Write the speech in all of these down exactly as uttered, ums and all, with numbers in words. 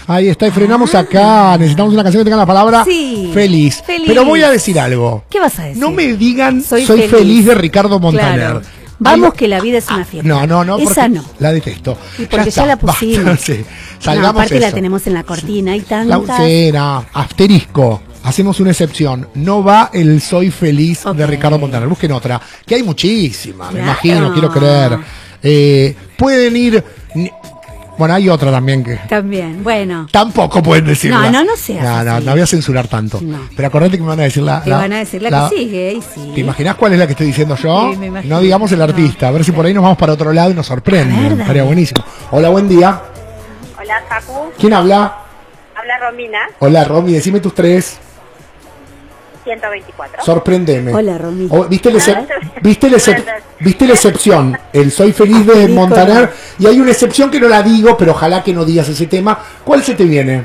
Ahí está, y frenamos acá. Necesitamos una canción que tenga la palabra sí, feliz. feliz. Pero voy a decir algo. ¿Qué vas a decir? No me digan soy, soy feliz. feliz de Ricardo Montaner. Claro. Vamos Ay, que la vida es una fiesta. No, no, no. Esa no. La detesto. Y porque ya, está, la pusimos. Basta, sí. Salgamos no, aparte eso. la tenemos en la cortina. Hay tantas. La, sí, no. Asterisco. Hacemos una excepción. No va el soy feliz okay. de Ricardo Montaner. Busquen otra. Que hay muchísimas, me claro. imagino, quiero creer. Eh, pueden ir... Bueno, hay otra también que... También, bueno. Tampoco pueden decirla. No, no, no seas No, no, así. no voy a censurar tanto. No. Pero acordate que me van a decir la... Te la, van a decir la, la que sigue, y sí. ¿Te imaginas cuál es la que estoy diciendo yo? Sí, me imagino. No digamos el artista. A ver si por ahí nos vamos para otro lado y nos sorprende. Estaría buenísimo. Hola, buen día. Hola, Facu. ¿Quién habla? Habla Romina. Hola, Romy. Decime tus tres. ciento veinticuatro. Sorpréndeme. Hola, Romy. Oh, ¿Viste, la ¿viste, la ¿Viste la excepción? El soy feliz de Montaner. Y hay una excepción que no la digo, pero ojalá que no digas ese tema. ¿Cuál se te viene?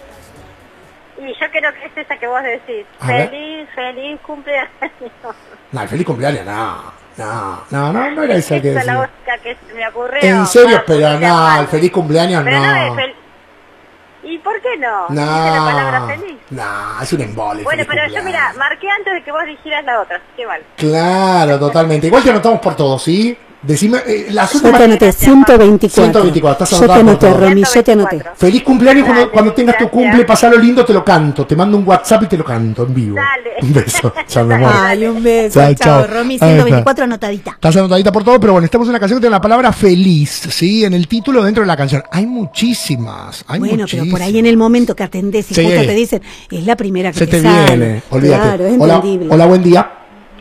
Y yo creo que es esa que vos decís. A feliz, ver. feliz cumpleaños. No, el feliz cumpleaños, no. No, no, no, no era esa que decía. Esa es la única que me ocurrió. En serio, no, pero no, el feliz cumpleaños pero no. no es fel ¿Y por qué no? No, ¿Dice la palabra feliz? No, es un embole. Bueno, pero yo mira, marqué antes de que vos dijeras la otra, así que vale. Claro, totalmente. Igual te anotamos por todo, ¿sí? Decime, eh, las últimas... Yo te anoté ciento veinticuatro. ciento veinticuatro, estás yo te anoté, por Romy, yo te anoté. Feliz cumpleaños cuando, Dale, cuando tengas tu gracias. cumple, pasalo lindo, te lo canto. Te mando un WhatsApp y te lo canto en vivo. Dale. Un beso. Chao, mi amor. Ay, un beso. Chao, Chao, chao. Romy, Ahí ciento está. veinticuatro anotadita. Estás anotadita por todo, pero bueno, estamos en una canción que tiene la palabra feliz, ¿sí? En el título dentro de la canción. Hay muchísimas, hay Bueno, muchísimas. pero por ahí en el momento que atendés y Sí. justo te dicen, es la primera que Se te, te sale. viene, olvídate. Claro, es hola, entendible. hola, buen día.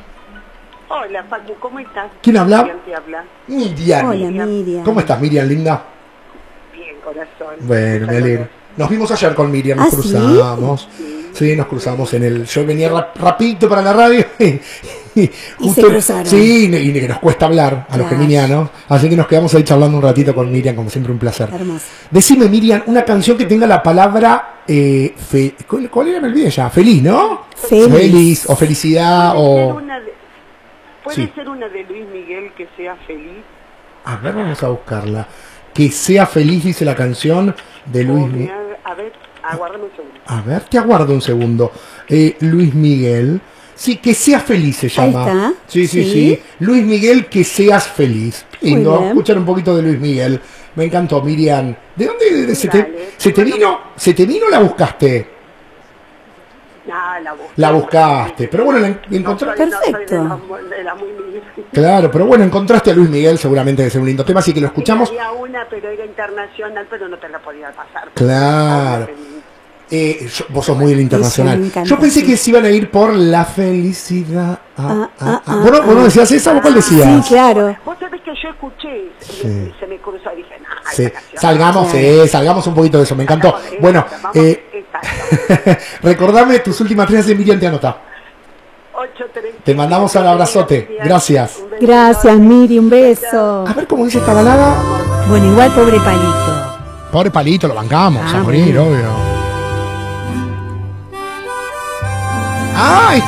Hola, Facu, ¿cómo estás? ¿Quién habla? Miriam te habla. Miriam. Hola, Miriam. ¿Cómo estás, Miriam, linda? Bien, corazón. Bueno, me alegro. Nos vimos ayer con Miriam, nos ¿Ah, sí? cruzamos. Sí? sí, nos cruzamos en el... Yo venía rap, rapidito para la radio y, y justo, se cruzaron. Sí, y que nos cuesta hablar a los Claro. geminianos. Así que nos quedamos ahí charlando un ratito con Miriam, como siempre un placer. Hermoso. Decime, Miriam, una canción que tenga la palabra... Eh, fe, ¿cuál, ¿Cuál era? Me olvidé ya. Feliz, ¿no? Feliz. Feliz, o felicidad, ¿Puede, ser o... una de, ¿puede Sí. ser una de Luis Miguel que sea feliz? A ver, vamos a buscarla. Que sea feliz, dice la canción de Luis O me Miguel. haga- A ver, aguárdame un segundo. A ver, te aguardo un segundo. Eh, Luis Miguel. Sí, que seas feliz se llama. está. Sí, sí, sí, Sí. Luis Miguel, que seas feliz. Lindo, bien. escuchar un poquito de Luis Miguel. Me encantó, Miriam. ¿De dónde de- se, te, Dale. se te vino? ¿Se te vino o la buscaste? Ah, la busqué. La buscaste. Pero bueno, la en- encontraste. No soy- no soy Perfecto. de la- de la muy mil. Claro, pero bueno, encontraste a Luis Miguel, seguramente debe ser un lindo tema, así que lo escuchamos. Había una, pero era internacional, pero no te la podía pasar. Claro. Eh, yo- vos sos muy del internacional. Eso me encanta, Yo pensé sí. que se iban a ir por la felicidad. Ah, Ah, ah, ah, ah. ¿Vos, no, ah, vos no ah. decías esa? ¿Vos cuál decías? Sí, claro. Vos sabés que yo escuché, Sí. y se me cruzó y dije, nah, Sí. esa canción. Salgamos, Claro. eh, salgamos un poquito de eso, me encantó. Salgamos de Bueno, esa, vamos, eh, exacto. recordame tus últimas tres de Miriam te anota. ocho tres. Te mandamos al abrazote. Gracias. Un beso Gracias, enorme. Miri, un beso. A ver cómo dice esta balada. Bueno, igual pobre Palito. Pobre Palito, lo bancamos, Ah, a morir, bueno. obvio. Ah,